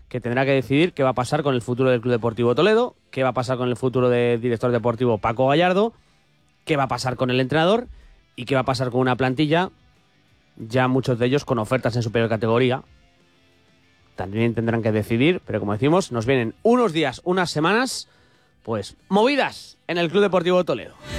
que tendrá que decidir qué va a pasar con el futuro del Club Deportivo Toledo, qué va a pasar con el futuro del director deportivo Paco Gallardo, qué va a pasar con el entrenador y qué va a pasar con una plantilla, ya muchos de ellos con ofertas en superior categoría. También tendrán que decidir, pero como decimos, nos vienen unos días, unas semanas, pues movidas en el Club Deportivo Toledo.